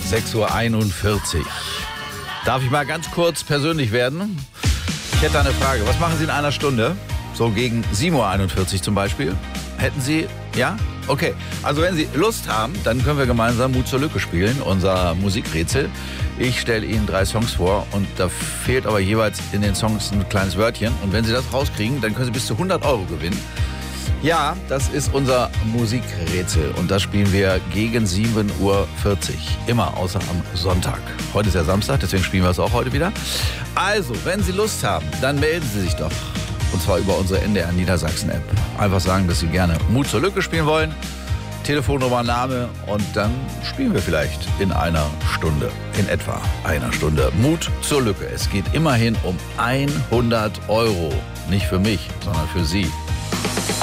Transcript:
6:41 Uhr. Darf ich mal ganz kurz persönlich werden? Ich hätte eine Frage. Was machen Sie in einer Stunde? So gegen 7:41 Uhr zum Beispiel. Hätten Sie, ja? Okay. Also wenn Sie Lust haben, dann können wir gemeinsam Mut zur Lücke spielen, unser Musikrätsel. Ich stelle Ihnen 3 Songs vor und da fehlt aber jeweils in den Songs ein kleines Wörtchen. Und wenn Sie das rauskriegen, dann können Sie bis zu 100 € gewinnen. Ja, das ist unser Musikrätsel und das spielen wir gegen 7:40 Uhr. Immer außer am Sonntag. Heute ist ja Samstag, deswegen spielen wir es auch heute wieder. Also, wenn Sie Lust haben, dann melden Sie sich doch. Und zwar über unsere NDR Niedersachsen-App. Einfach sagen, dass Sie gerne Mut zur Lücke spielen wollen. Telefonnummer, Name und dann spielen wir vielleicht in einer Stunde, in etwa einer Stunde. Mut zur Lücke. Es geht immerhin um 100 €. Nicht für mich, sondern für Sie.